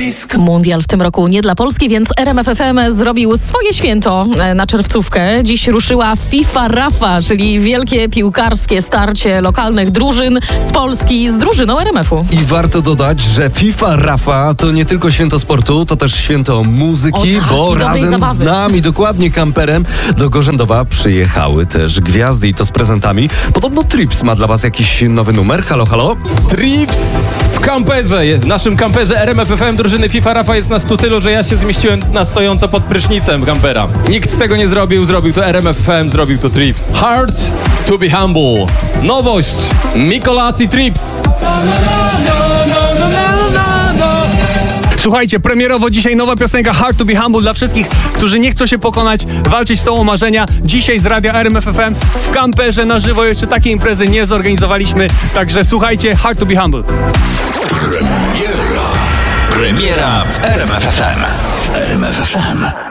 Mundial w tym roku nie dla Polski, więc RMF FM zrobił swoje święto na czerwcówkę. Dziś ruszyła FIFA Rafa, czyli wielkie piłkarskie starcie lokalnych drużyn z Polski z drużyną RMF-u. I warto dodać, że FIFA Rafa to nie tylko święto sportu, to też święto muzyki, bo razem zabawy. z nami, dokładnie kamperem, do Gorzędowa przyjechały też gwiazdy i to z prezentami. Podobno Trips ma dla was jakiś nowy numer. Halo, halo? Trips w kamperze. W naszym kamperze RMF FM drużyny FIFA Rafa jest nas tu tylu, że ja się zmieściłem na stojąco pod prysznicem kampera. Nikt tego nie zrobił, zrobił to RMF FM, zrobił to Trips. Hard to be humble. Nowość. Mikolas i Trips. Słuchajcie, premierowo dzisiaj nowa piosenka Hard to be Humble dla wszystkich, którzy nie chcą się pokonać, walczyć z tą marzenia. Dzisiaj z radia RMF FM w kamperze na żywo. Jeszcze takiej imprezy nie zorganizowaliśmy, także słuchajcie, Hard to be Humble. Premiera w RMF FM. W RMF FM.